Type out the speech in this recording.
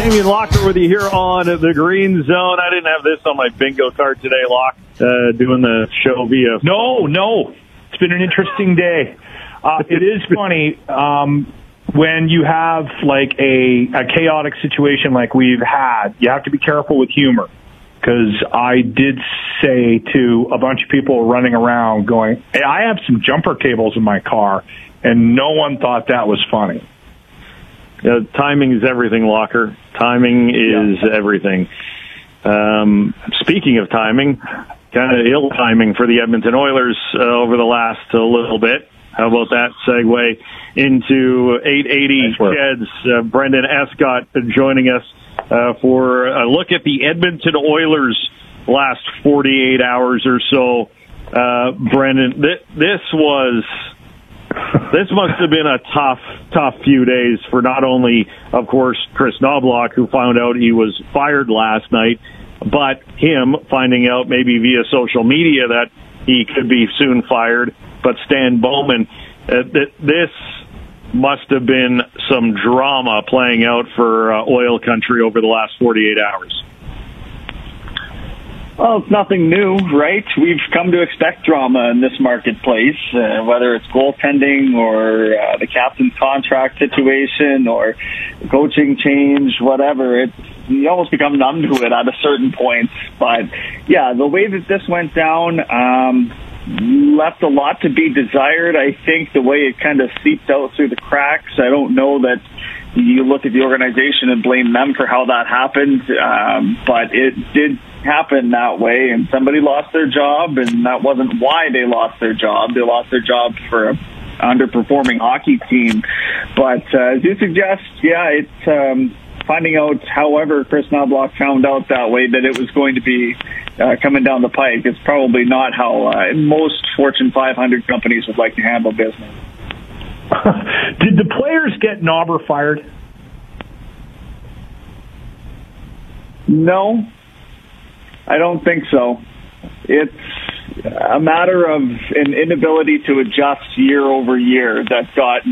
Damian Locker with you here on the Green Zone. I didn't have this on my bingo card today, Lock, doing the show via... No. It's been an interesting day. It is funny when you have like a chaotic situation like we've had, you have to be careful with humor. Because I did say to a bunch of people running around going, hey, I have some jumper cables in my car, and no one thought that was funny. Timing is everything, Locker. Timing is everything. Speaking of timing, kind of ill timing for the Edmonton Oilers over the last little bit. How about that segue into 880 Sheds? Brendan Escott joining us for a look at the Edmonton Oilers last 48 hours or so. Brendan, this must have been a tough few days for not only, of course, Chris Knobloch, who found out he was fired last night, but him finding out maybe via social media that he could be soon fired. But Stan Bowman, this must have been some drama playing out for oil country over the last 48 hours. Well, it's nothing new, right? We've come to expect drama in this marketplace, whether it's goaltending or the captain's contract situation or coaching change, whatever. You almost become numb to it at a certain point. But, yeah, the way that this went down left a lot to be desired. I think the way it kind of seeped out through the cracks, I don't know that you look at the organization and blame them for how that happened, but it did happen that way, and somebody lost their job, and that wasn't why they lost their job. They lost their job for an underperforming hockey team. But as you suggest, it's finding out, however Chris Knobloch found out that way, that it was going to be coming down the pike. It's probably not how most Fortune 500 companies would like to handle business. Did the players get Knobber fired? No, I don't think so. It's a matter of an inability to adjust year over year that got